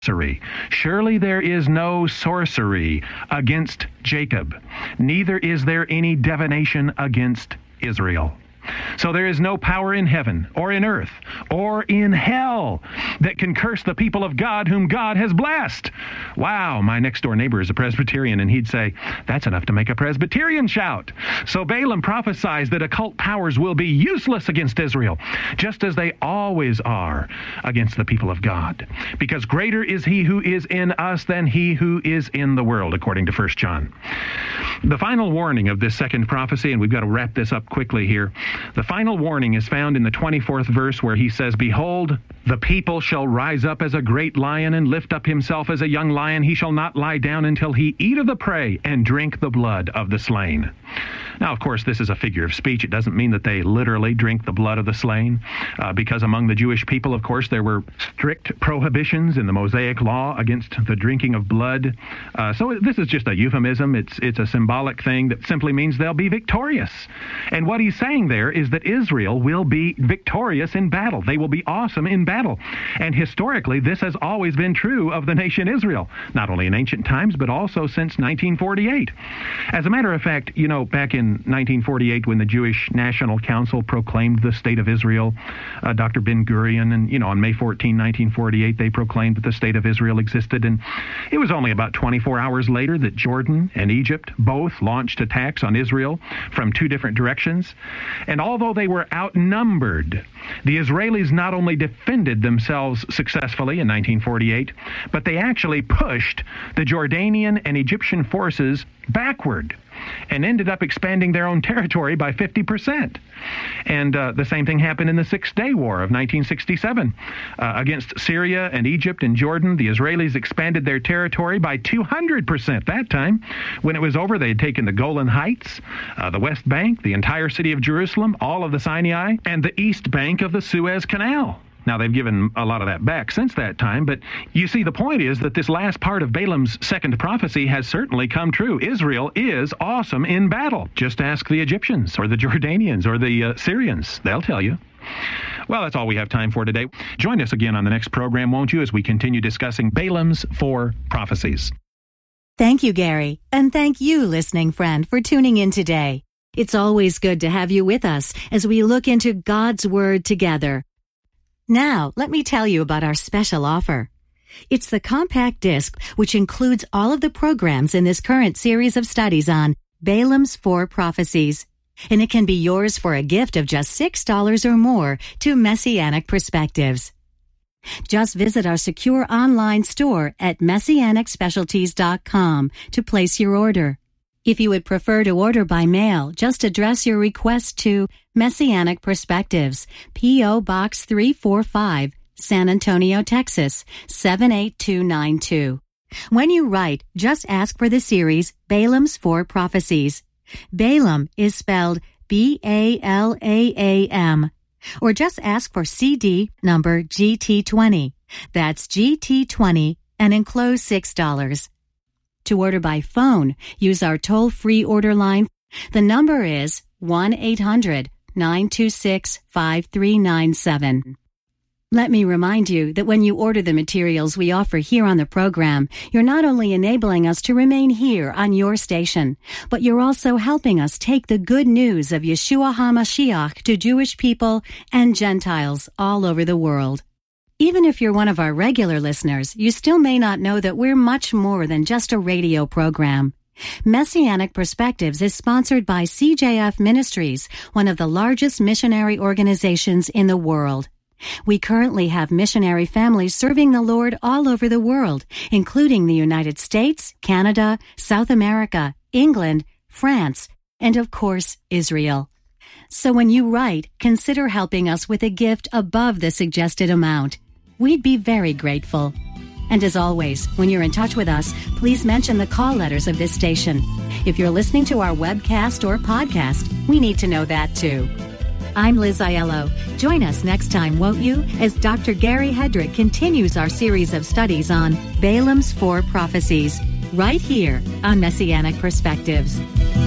sorcery. Surely there is no sorcery against Jacob, neither is there any divination against Israel. So there is no power in heaven or in earth or in hell that can curse the people of God whom God has blessed. Wow, my next door neighbor is a Presbyterian, and he'd say, that's enough to make a Presbyterian shout. So Balaam prophesies that occult powers will be useless against Israel, just as they always are against the people of God. Because greater is he who is in us than he who is in the world, according to 1 John. The final warning of this second prophecy, and we've got to wrap this up quickly here. The final warning is found in the 24th verse, where he says, behold, the people shall rise up as a great lion and lift up himself as a young lion. He shall not lie down until he eat of the prey and drink the blood of the slain. Now, of course, this is a figure of speech. It doesn't mean that they literally drink the blood of the slain, because among the Jewish people, of course, there were strict prohibitions in the Mosaic law against the drinking of blood. So this is just a euphemism. It's a symbolic thing that simply means they'll be victorious. And what he's saying there is that Israel will be victorious in battle. They will be awesome in battle. And historically, this has always been true of the nation Israel, not only in ancient times, but also since 1948. As a matter of fact, you know, back in 1948, when the Jewish National Council proclaimed the state of Israel, Dr. Ben-Gurion, and, you know, on May 14, 1948, they proclaimed that the state of Israel existed. And it was only about 24 hours later that Jordan and Egypt both launched attacks on Israel from two different directions. And although they were outnumbered, the Israelis not only defended themselves successfully in 1948, but they actually pushed the Jordanian and Egyptian forces backward and ended up expanding their own territory by 50%. And the same thing happened in the Six-Day War of 1967. Against Syria and Egypt and Jordan, the Israelis expanded their territory by 200% that time. When it was over, they had taken the Golan Heights, the West Bank, the entire city of Jerusalem, all of the Sinai, and the East Bank of the Suez Canal. Now, they've given a lot of that back since that time, but you see, the point is that this last part of Balaam's second prophecy has certainly come true. Israel is awesome in battle. Just ask the Egyptians or the Jordanians or the Syrians. They'll tell you. Well, that's all we have time for today. Join us again on the next program, won't you, as we continue discussing Balaam's 4 prophecies. Thank you, Gary, and thank you, listening friend, for tuning in today. It's always good to have you with us as we look into God's Word together. Now, let me tell you about our special offer. It's the compact disc, which includes all of the programs in this current series of studies on Balaam's 4 prophecies. And it can be yours for a gift of just $6 or more to Messianic Perspectives. Just visit our secure online store at MessianicSpecialties.com to place your order. If you would prefer to order by mail, just address your request to Messianic Perspectives, P.O. Box 345, San Antonio, Texas, 78292. When you write, just ask for the series Balaam's 4 Prophecies. Balaam is spelled B-A-L-A-A-M. Or just ask for CD number GT20. That's GT20 and enclose $6. To order by phone, use our toll-free order line. The number is 1-800-926-5397. Let me remind you that when you order the materials we offer here on the program, you're not only enabling us to remain here on your station, but you're also helping us take the good news of Yeshua HaMashiach to Jewish people and Gentiles all over the world. Even if you're one of our regular listeners, you still may not know that we're much more than just a radio program. Messianic Perspectives is sponsored by CJF Ministries, one of the largest missionary organizations in the world. We currently have missionary families serving the Lord all over the world, including the United States, Canada, South America, England, France, and of course, Israel. So when you write, consider helping us with a gift above the suggested amount. We'd be very grateful. And as always, when you're in touch with us, please mention the call letters of this station. If you're listening to our webcast or podcast, we need to know that too. I'm Liz Aiello. Join us next time, won't you, as Dr. Gary Hedrick continues our series of studies on Balaam's 4 prophecies, right here on Messianic Perspectives.